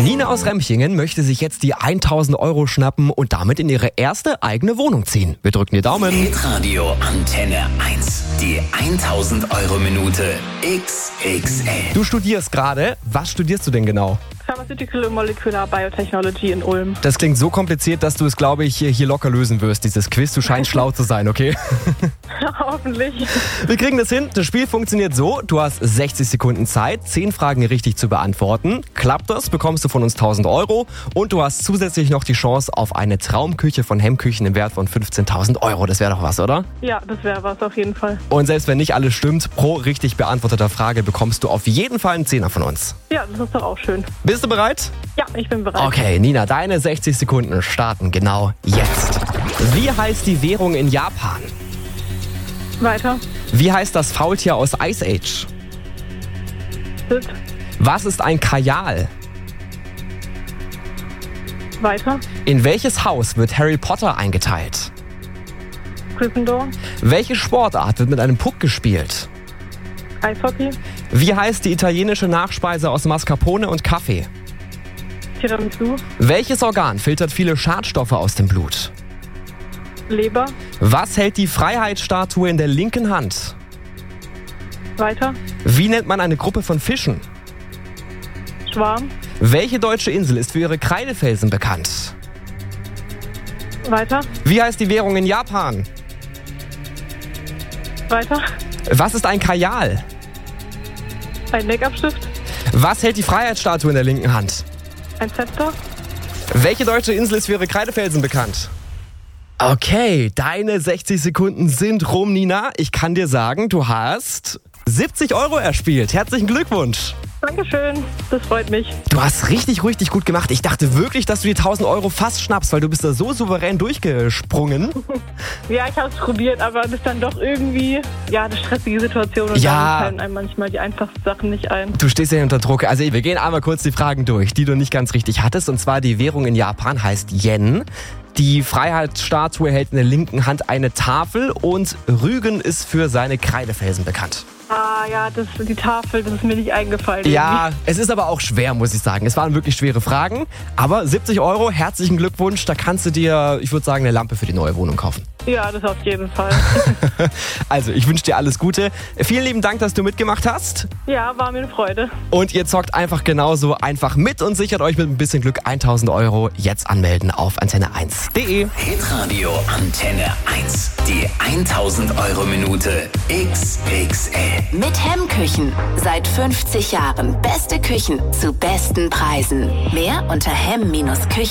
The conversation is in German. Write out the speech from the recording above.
Nina aus Remchingen möchte sich jetzt die 1000 Euro schnappen und damit in ihre erste eigene Wohnung ziehen. Wir drücken die Daumen. Hitradio Antenne 1. Die 1000 Euro Minute XXL. Du studierst gerade. Was studierst du denn genau? Pharmaceutical und Molecular Biotechnology in Ulm. Das klingt so kompliziert, dass du es, glaube ich, hier locker lösen wirst, dieses Quiz. Du scheinst schlau zu sein, okay? Hoffentlich. Wir kriegen das hin. Das Spiel funktioniert so. Du hast 60 Sekunden Zeit, 10 Fragen richtig zu beantworten. Klappt das, bekommst du von uns 1000 Euro. Und du hast zusätzlich noch die Chance auf eine Traumküche von Hemmküchen im Wert von 15.000 Euro. Das wäre doch was, oder? Ja, das wäre was auf jeden Fall. Und selbst wenn nicht alles stimmt, pro richtig beantworteter Frage bekommst du auf jeden Fall einen Zehner von uns. Ja, das ist doch auch schön. Bist du bereit? Ja, ich bin bereit. Okay, Nina, deine 60 Sekunden starten genau jetzt. Wie heißt die Währung in Japan? Weiter. Wie heißt das Faultier aus Ice Age? Sit. Was ist ein Kajal? Weiter. In welches Haus wird Harry Potter eingeteilt? Gryffindor. Welche Sportart wird mit einem Puck gespielt? Eishockey. Wie heißt die italienische Nachspeise aus Mascarpone und Kaffee? Tiramisu. Welches Organ filtert viele Schadstoffe aus dem Blut? Leber. Was hält die Freiheitsstatue in der linken Hand? Weiter. Wie nennt man eine Gruppe von Fischen? Schwarm. Welche deutsche Insel ist für ihre Kreidefelsen bekannt? Weiter. Wie heißt die Währung in Japan? Weiter. Was ist ein Kajal? Ein Make-up-Stift. Was hält die Freiheitsstatue in der linken Hand? Ein Zepter. Welche deutsche Insel ist für ihre Kreidefelsen bekannt? Okay, deine 60 Sekunden sind rum, Nina. Ich kann dir sagen, du hast 70 Euro erspielt. Herzlichen Glückwunsch. Dankeschön. Das freut mich. Du hast richtig gut gemacht. Ich dachte wirklich, dass du die 1000 Euro fast schnappst, weil du bist da so souverän durchgesprungen. Ja, ich habe es probiert, aber das ist dann doch irgendwie eine stressige Situation und Ja. dann fallen einem manchmal die einfachsten Sachen nicht ein. Du stehst ja unter Druck. Also wir gehen einmal kurz die Fragen durch, die du nicht ganz richtig hattest. Und zwar die Währung in Japan heißt Yen. Die Freiheitsstatue hält in der linken Hand eine Tafel und Rügen ist für seine Kreidefelsen bekannt. Ah ja, die Tafel, das ist mir nicht eingefallen. Ja, es ist aber auch schwer, muss ich sagen. Es waren wirklich schwere Fragen. Aber 70 Euro, herzlichen Glückwunsch. Da kannst du dir, ich würde sagen, eine Lampe für die neue Wohnung kaufen. Ja, das auf jeden Fall. Also, ich wünsche dir alles Gute. Vielen lieben Dank, dass du mitgemacht hast. Ja, war mir eine Freude. Und ihr zockt einfach genauso einfach mit und sichert euch mit ein bisschen Glück 1000 Euro. Jetzt anmelden auf antenne1.de. Hitradio Antenne 1. Die 1000 Euro Minute XXL. Mit Hemmküchen. Seit 50 Jahren beste Küchen zu besten Preisen. Mehr unter hemm-küchen.de.